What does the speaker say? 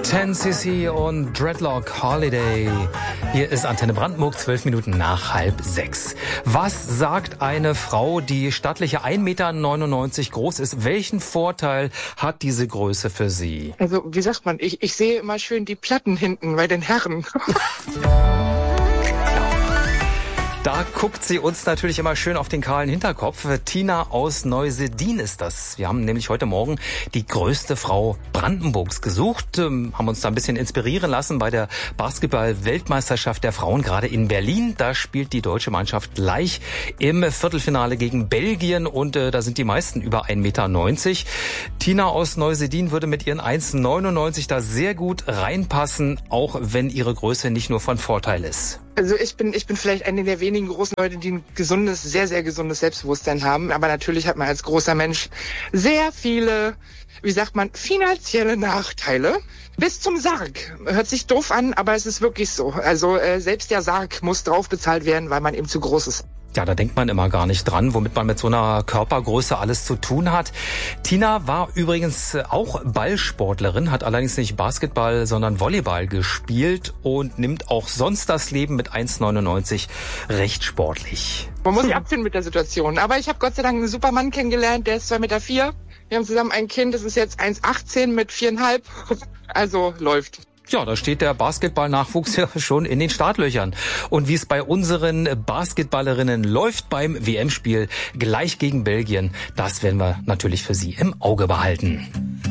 10cc und Dreadlock Holiday. Hier ist Antenne Brandenburg, 12 Minuten nach 5:30. Was sagt eine Frau, die stattliche 1,99 Meter groß ist? Welchen Vorteil hat diese Größe für sie? Also, wie sagt man, ich sehe immer schön die Platten hinten bei den Herren. Da guckt sie uns natürlich immer schön auf den kahlen Hinterkopf. Tina aus Neuseedin ist das. Wir haben nämlich heute Morgen die größte Frau Brandenburgs gesucht, haben uns da ein bisschen inspirieren lassen bei der Basketball-Weltmeisterschaft der Frauen, gerade in Berlin. Da spielt die deutsche Mannschaft gleich im Viertelfinale gegen Belgien und da sind die meisten über 1,90 Meter. Tina aus Neuseedin würde mit ihren 1,99 da sehr gut reinpassen, auch wenn ihre Größe nicht nur von Vorteil ist. Also ich bin vielleicht eine der wenigen großen Leute, die ein gesundes, sehr, sehr gesundes Selbstbewusstsein haben. Aber natürlich hat man als großer Mensch sehr viele, wie sagt man, finanzielle Nachteile. Bis zum Sarg. Hört sich doof an, aber es ist wirklich so. Also selbst der Sarg muss drauf bezahlt werden, weil man eben zu groß ist. Ja, da denkt man immer gar nicht dran, womit man mit so einer Körpergröße alles zu tun hat. Tina war übrigens auch Ballsportlerin, hat allerdings nicht Basketball, sondern Volleyball gespielt und nimmt auch sonst das Leben mit 1,99 recht sportlich. Man muss sich abfinden mit der Situation. Aber ich habe Gott sei Dank einen super Mann kennengelernt, der ist 2,4 Meter. Wir haben zusammen ein Kind, das ist jetzt 1,18 mit 4,5. Also läuft. Ja, da steht der Basketball-Nachwuchs ja schon in den Startlöchern. Und wie es bei unseren Basketballerinnen läuft beim WM-Spiel gleich gegen Belgien, das werden wir natürlich für Sie im Auge behalten.